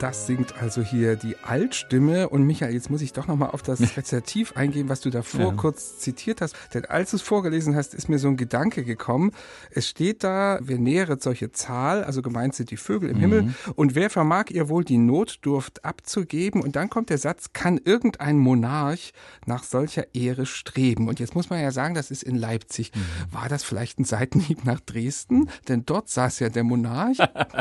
Das singt also hier die Altstimme. Und Michael, jetzt muss ich doch nochmal auf das Rezitativ eingehen, was du davor kurz zitiert hast. Denn als du es vorgelesen hast, ist mir so ein Gedanke gekommen. Es steht da, wer nähret solche Zahl, also gemeint sind die Vögel im Himmel. Und wer vermag ihr wohl die Notdurft abzugeben? Und dann kommt der Satz, kann irgendein Monarch nach solcher Ehre streben? Und jetzt muss man ja sagen, das ist in Leipzig. War das vielleicht ein Seitenhieb nach Dresden? Denn dort saß ja der Monarch.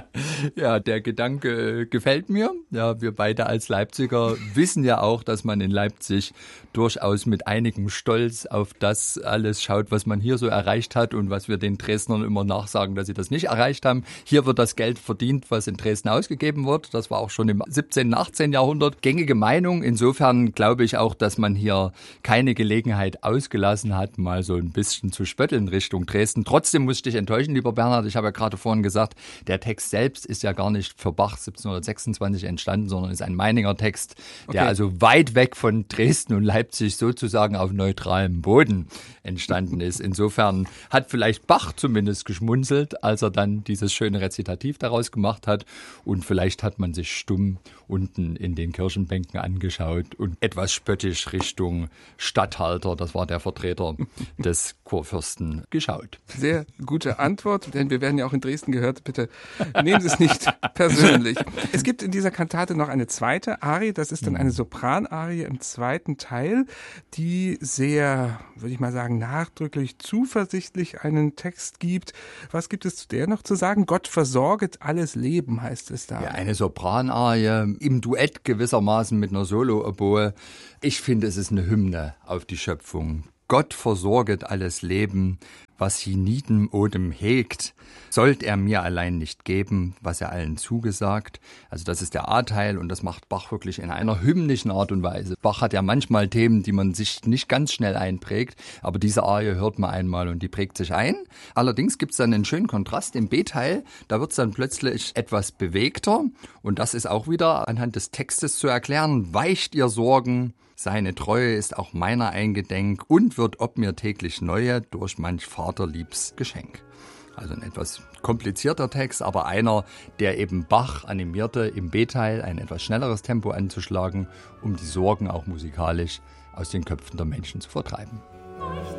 Ja, der Gedanke gefällt mir. Ja, wir beide als Leipziger wissen ja auch, dass man in Leipzig durchaus mit einigem Stolz auf das alles schaut, was man hier so erreicht hat und was wir den Dresdnern immer nachsagen, dass sie das nicht erreicht haben. Hier wird das Geld verdient, was in Dresden ausgegeben wird. Das war auch schon im 17., 18. Jahrhundert gängige Meinung. Insofern glaube ich auch, dass man hier keine Gelegenheit ausgelassen hat, mal so ein bisschen zu spötteln Richtung Dresden. Trotzdem muss ich dich enttäuschen, lieber Bernhard. Ich habe ja gerade vorhin gesagt, der Text selbst ist ja gar nicht für Bach 1726 entstanden, sondern ist ein Meininger Text, der also weit weg von Dresden und Leipzig sozusagen auf neutralem Boden entstanden ist. Insofern hat vielleicht Bach zumindest geschmunzelt, als er dann dieses schöne Rezitativ daraus gemacht hat. Und vielleicht hat man sich stumm unten in den Kirchenbänken angeschaut und etwas spöttisch Richtung Statthalter, das war der Vertreter des Kurfürsten, geschaut. Sehr gute Antwort, denn wir werden ja auch in Dresden gehört. Bitte nehmen Sie es nicht persönlich. Es gibt in dieser Kantate noch eine zweite Arie, das ist dann eine Sopranarie im zweiten Teil, die sehr, würde ich mal sagen, nachdrücklich, zuversichtlich einen Text gibt. Was gibt es zu der noch zu sagen? Gott versorget alles Leben, heißt es da. Ja, eine Sopranarie im Duett gewissermaßen mit einer Solo-Oboe. Ich finde, es ist eine Hymne auf die Schöpfung. Gott versorget alles Leben, was hienieden Odem hegt, sollt er mir allein nicht geben, was er allen zugesagt. Also das ist der A-Teil und das macht Bach wirklich in einer hymnischen Art und Weise. Bach hat ja manchmal Themen, die man sich nicht ganz schnell einprägt, aber diese Arie hört man einmal und die prägt sich ein. Allerdings gibt es dann einen schönen Kontrast im B-Teil, da wird es dann plötzlich etwas bewegter und das ist auch wieder anhand des Textes zu erklären. Weicht ihr Sorgen, seine Treue ist auch meiner eingedenk und wird ob mir täglich neue durch manch Vaterliebs Geschenk. Also ein etwas komplizierter Text, aber einer, der eben Bach animierte, im B-Teil ein etwas schnelleres Tempo anzuschlagen, um die Sorgen auch musikalisch aus den Köpfen der Menschen zu vertreiben.